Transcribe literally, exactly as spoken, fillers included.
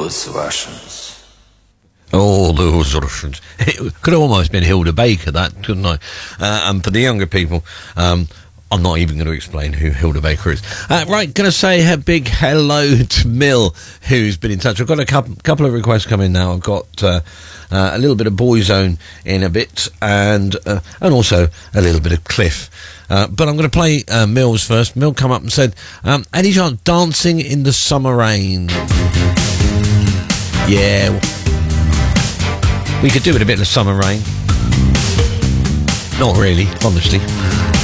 those Russians. Oh, those Russians. It could have almost been Hilda Baker, that, couldn't I? Uh, and for the younger people, um, I'm not even going to explain who Hilda Baker is. Uh, right, going to say a big hello to Mill, who's been in touch. I've got a couple, couple of requests coming now. I've got uh, uh, a little bit of Boyzone in a bit, and uh, and also a little bit of Cliff. Uh, but I'm going to play uh, Mill's first. Mill come up and said, um, any chance Dancing in the Summer Rain? Yeah, we could do it a bit of summer rain. Not really, honestly.